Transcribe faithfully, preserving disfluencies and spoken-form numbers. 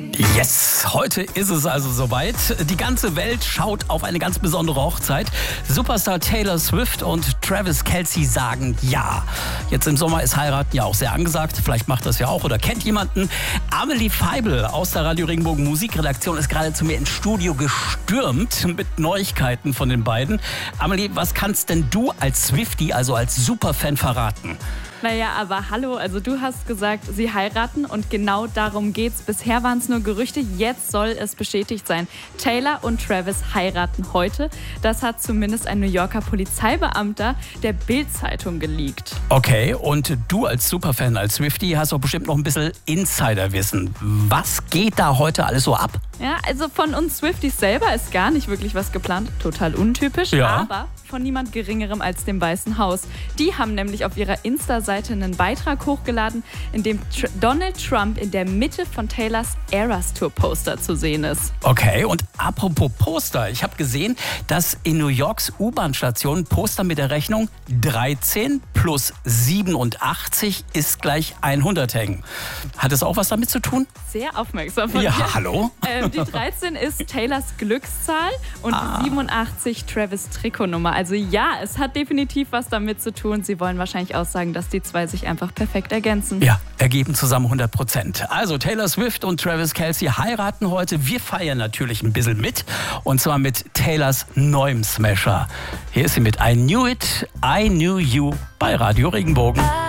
Yes, heute ist es also soweit. Die ganze Welt schaut auf eine ganz besondere Hochzeit. Superstar Taylor Swift und Travis Kelce sagen ja. Jetzt im Sommer ist Heiraten ja auch sehr angesagt. Vielleicht macht das ja auch oder kennt jemanden. Amelie Feibel aus der Radio Regenbogen Musikredaktion ist gerade zu mir ins Studio gestürmt mit Neuigkeiten von den beiden. Amelie, was kannst denn du als Swiftie, also als Superfan verraten? Naja, aber hallo, also du hast gesagt, sie heiraten und genau darum geht's. Bisher waren es nur Gerüchte, jetzt soll es bestätigt sein. Taylor und Travis heiraten heute. Das hat zumindest ein New Yorker Polizeibeamter der Bild-Zeitung geleakt. Okay, und du als Superfan, als Swiftie, hast doch bestimmt noch ein bisschen Insiderwissen. Was geht da heute alles so ab? Ja, also von uns Swifties selber ist gar nicht wirklich was geplant. Total untypisch, ja. aber von niemand Geringerem als dem Weißen Haus. Die haben nämlich auf ihrer Insta-Seite einen Beitrag hochgeladen, in dem Tr- Donald Trump in der Mitte von Taylors Eras Tour Poster zu sehen ist. Okay, und apropos Poster, ich habe gesehen, dass in New Yorks U-Bahn-Station Poster mit der Rechnung dreizehn plus siebenundachtzig ist gleich hundert hängen. Hat es auch was damit zu tun? Sehr aufmerksam von Ja, dir. hallo? Ähm, die dreizehn ist Taylors Glückszahl und Ah. die siebenundachtzig Travis Trikotnummer. Also ja, es hat definitiv was damit zu tun. Sie wollen wahrscheinlich aussagen, dass die zwei sich einfach perfekt ergänzen. Ja, ergeben zusammen hundert Prozent. Also Taylor Swift und Travis Kelce heiraten heute. Wir feiern natürlich ein bisschen mit. Und zwar mit Taylors neuem Smasher. Hier ist sie mit I Knew It, I Knew You bei Radio Regenbogen.